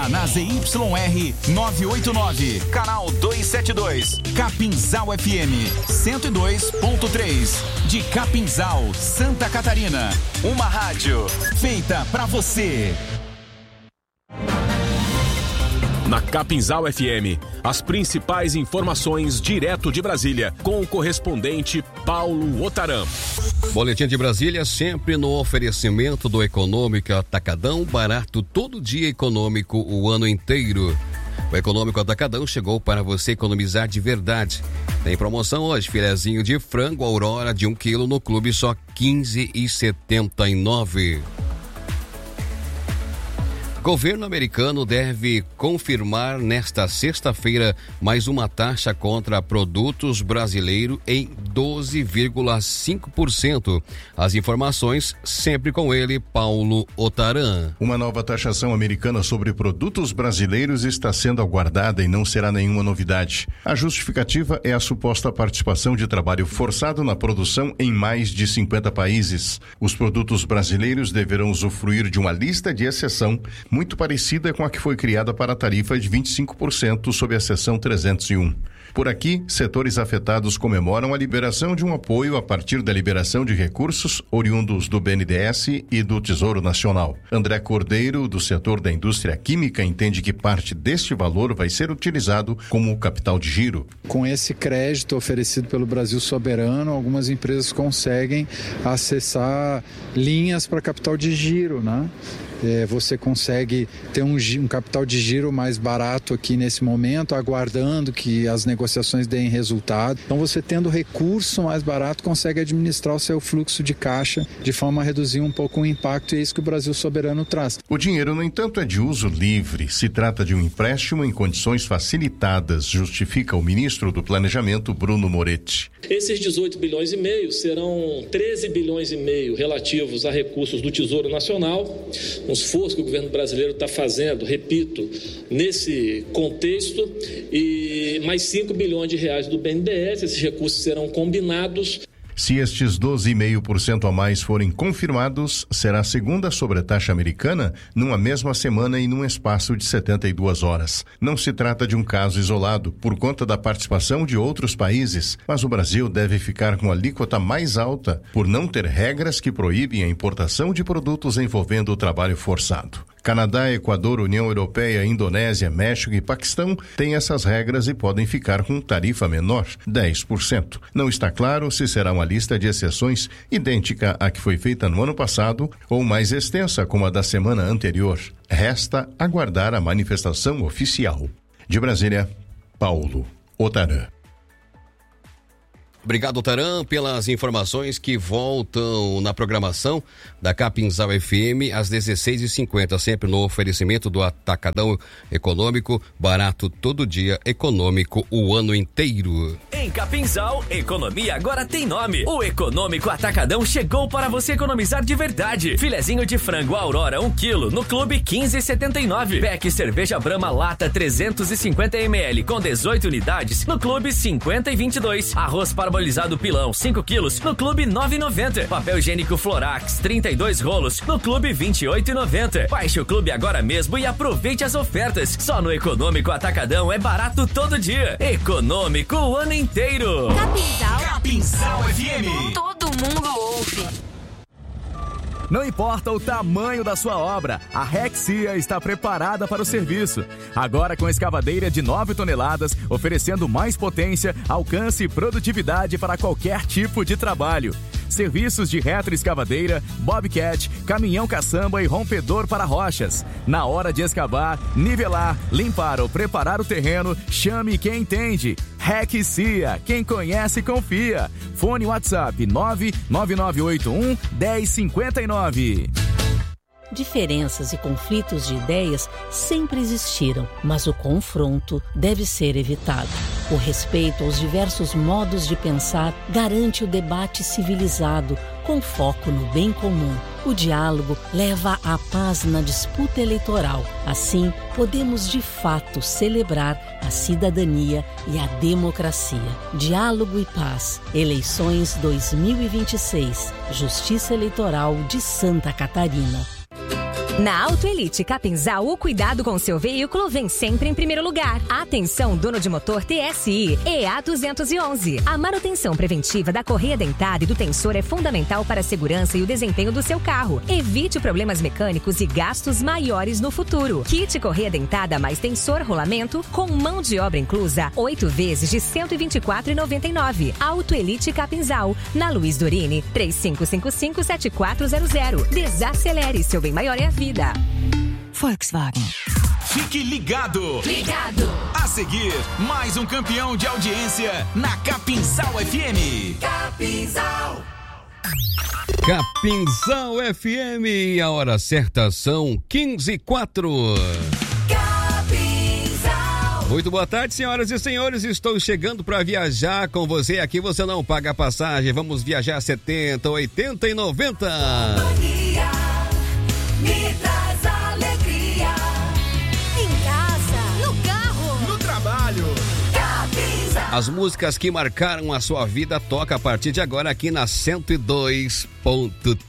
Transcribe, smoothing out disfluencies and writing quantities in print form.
Na ZYR 989, canal 272, Capinzal FM 102.3, de Capinzal, Santa Catarina. Uma rádio feita pra você. Na Capinzal FM, as principais informações direto de Brasília, com o correspondente Paulo Otaram. Boletim de Brasília, sempre no oferecimento do Econômico Atacadão, barato todo dia, econômico o ano inteiro. O Econômico Atacadão chegou para você economizar de verdade. Tem promoção hoje, filezinho de frango Aurora de 1 quilo no clube, só R$15,79. Governo americano deve confirmar nesta sexta-feira mais uma taxa contra produtos brasileiros em 12,5%. As informações sempre com ele, Paulo Otaram. Uma nova taxação americana sobre produtos brasileiros está sendo aguardada e não será nenhuma novidade. A justificativa é a suposta participação de trabalho forçado na produção em mais de 50 países. Os produtos brasileiros deverão usufruir de uma lista de exceção muito parecida com a que foi criada para a tarifa de 25% sob a seção 301. Por aqui, setores afetados comemoram a liberação de um apoio a partir da liberação de recursos oriundos do BNDES e do Tesouro Nacional. André Cordeiro, do setor da indústria química, entende que parte deste valor vai ser utilizado como capital de giro. Com esse crédito oferecido pelo Brasil Soberano, algumas empresas conseguem acessar linhas para capital de giro, né? Você consegue ter um capital de giro mais barato aqui nesse momento, aguardando que as negociações deem resultado. Então, você tendo recurso mais barato, consegue administrar o seu fluxo de caixa de forma a reduzir um pouco o impacto, e é isso que o Brasil Soberano traz. O dinheiro, no entanto, é de uso livre. Se trata de um empréstimo em condições facilitadas, justifica o ministro do Planejamento, Bruno Moretti. Esses 18 bilhões e meio serão 13 bilhões e meio relativos a recursos do Tesouro Nacional, um esforço que o governo brasileiro está fazendo, repito, nesse contexto, e mais 5 bilhões de reais do BNDES. Esses recursos serão combinados. Se estes 12,5% a mais forem confirmados, será a segunda sobretaxa americana numa mesma semana e num espaço de 72 horas. Não se trata de um caso isolado, por conta da participação de outros países, mas o Brasil deve ficar com a alíquota mais alta por não ter regras que proíbem a importação de produtos envolvendo o trabalho forçado. Canadá, Equador, União Europeia, Indonésia, México e Paquistão têm essas regras e podem ficar com tarifa menor, 10%. Não está claro se será uma lista de exceções idêntica à que foi feita no ano passado ou mais extensa como a da semana anterior. Resta aguardar a manifestação oficial. De Brasília, Paulo Otaram. Obrigado, Otaram, pelas informações que voltam na programação da Capinzal FM às 16h50, sempre no oferecimento do Atacadão Econômico, barato todo dia, econômico o ano inteiro. Em Capinzal, economia agora tem nome. O Econômico Atacadão chegou para você economizar de verdade. Filezinho de frango Aurora 1 quilo no clube R$15,79. Pack cerveja Brahma lata 350 ml com 18 unidades no clube R$50,22. Arroz parbolizado pilão 5 quilos no clube R$9,90. Papel higiênico Florax 32 rolos no clube R$28,90. Baixe o clube agora mesmo e aproveite as ofertas. Só no Econômico Atacadão é barato todo dia. Econômico o ano inteiro. Capinzal FM. Todo mundo ouve. Não importa o tamanho da sua obra, a Rexia está preparada para o serviço. Agora com escavadeira de 9 toneladas, oferecendo mais potência, alcance e produtividade para qualquer tipo de trabalho. Serviços de retroescavadeira, bobcat, caminhão caçamba e rompedor para rochas. Na hora de escavar, nivelar, limpar ou preparar o terreno, chame quem entende. Rexia, quem conhece confia. Fone WhatsApp 99981-1059. Diferenças e conflitos de ideias sempre existiram, mas o confronto deve ser evitado. O respeito aos diversos modos de pensar garante o debate civilizado, com foco no bem comum. O diálogo leva à paz na disputa eleitoral. Assim, podemos de fato celebrar a cidadania e a democracia. Diálogo e paz. Eleições 2026. Justiça Eleitoral de Santa Catarina. Na Autoelite Capinzal, o cuidado com seu veículo vem sempre em primeiro lugar. Atenção, dono de motor TSI EA 211. A manutenção preventiva da correia dentada e do tensor é fundamental para a segurança e o desempenho do seu carro. Evite problemas mecânicos e gastos maiores no futuro. Kit correia dentada mais tensor rolamento com mão de obra inclusa, 8 vezes de R$ 124,99. Autoelite Capinzal, na Luiz Dorini, 3555-7400. Desacelere, seu bem maior é a vida. Volkswagen. Fique ligado. A seguir, mais um campeão de audiência na Capinzal FM. Capinzal FM, a hora certa são 15h04. Muito boa tarde, senhoras e senhores. Estou chegando para viajar com você. Aqui você não paga passagem. Vamos viajar 70, 80 e 90. Me traz alegria. Em casa, no carro, no trabalho. Capinzal. As músicas que marcaram a sua vida toca a partir de agora aqui na 102.3.